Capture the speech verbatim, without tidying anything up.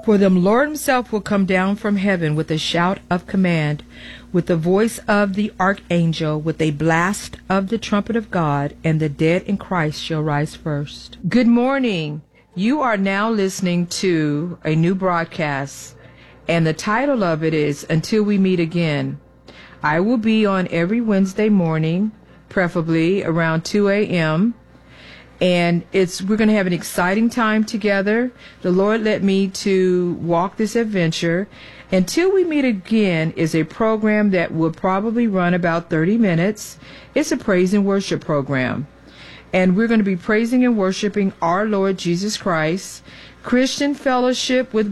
For the Lord himself will come down from heaven with a shout of command, with the voice of the archangel, with a blast of the trumpet of God, and the dead in Christ shall rise first. Good morning. You are now listening to a new broadcast, and the title of it is Until We Meet Again. I will be on every Wednesday morning, preferably around two a.m., and it's we're going to have an exciting time together. The Lord led me to walk this adventure. Until We Meet Again is a program that will probably run about thirty minutes. It's a praise and worship program. And we're going to be praising and worshiping our Lord Jesus Christ, Christian fellowship with